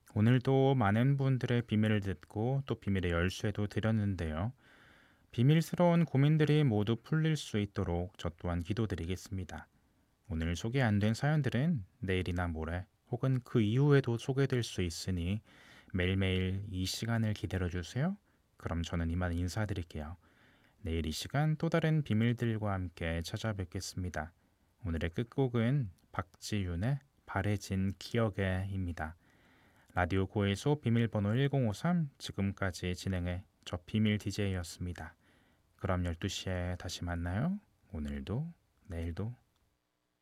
오늘도 많은 분들의 비밀을 듣고 또 비밀의 열쇠도 드렸는데요. 비밀스러운 고민들이 모두 풀릴 수 있도록 저 또한 기도드리겠습니다. 오늘 소개 안 된 사연들은 내일이나 모레 혹은 그 이후에도 소개될 수 있으니 매일매일 이 시간을 기다려 주세요. 그럼 저는 이만 인사드릴게요. 내일 이 시간 또 다른 비밀들과 함께 찾아뵙겠습니다. 오늘의 끝곡은 박지윤의 바래진 기억에입니다. 라디오 고해소 비밀번호 1053 지금까지 진행해 저 비밀 DJ였습니다. 그럼 12시에 다시 만나요. 오늘도 내일도